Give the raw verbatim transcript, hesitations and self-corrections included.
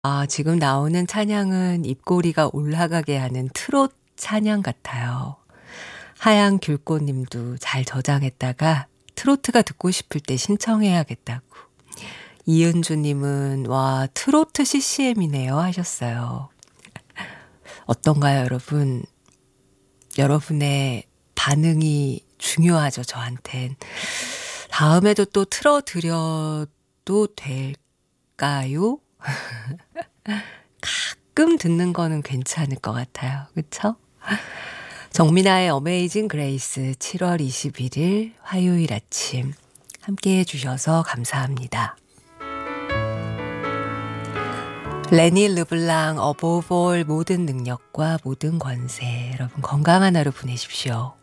아 지금 나오는 찬양은 입꼬리가 올라가게 하는 트롯 찬양 같아요. 하양 귤꽃 님도 잘 저장했다가 트로트가 듣고 싶을 때 신청해야겠다고. 이은주 님은 "와 트로트 씨씨엠이네요." 하셨어요. 어떤가요 여러분? 여러분의 반응이 중요하죠 저한텐. 다음에도 또 틀어 드려도 될까요? 가끔 듣는 거는 괜찮을 것 같아요. 그쵸? 정민아의 어메이징 그레이스 칠월 이십일일 화요일 아침 함께해 주셔서 감사합니다. 레니 르블랑 어보브 올 모든 능력과 모든 권세 여러분 건강한 하루 보내십시오.